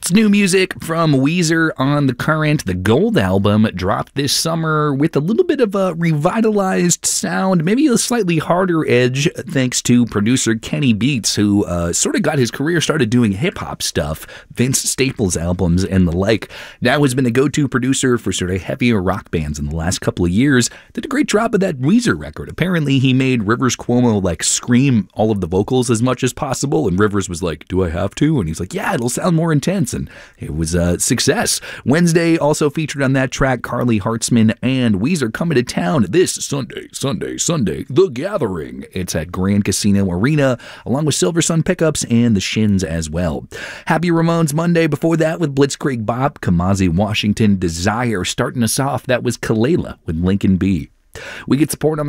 It's new music from Weezer on The Current. The Gold album dropped this summer with a little bit of a revitalized sound, maybe a slightly harder edge, thanks to producer Kenny Beats, who sort of got his career started doing hip-hop stuff, Vince Staples albums and the like. Now has been a go-to producer for sort of heavier rock bands in the last couple of years. Did a great job of that Weezer record. Apparently, he made Rivers Cuomo scream all of the vocals as much as possible, and Rivers was like, "Do I have to?" And he's like, "Yeah, it'll sound more intense." And it was a success. Wednesday also featured on that track Carly Hartzman and Weezer coming to town this Sunday, The Gathering. It's at Grand Casino Arena, along with Silver Sun Pickups and the Shins as well. Happy Ramones Monday. Before that, with Blitzkrieg Bop, Kamasi Washington, Desire. Starting us off, that was Kalela with Lincoln B. We get support on the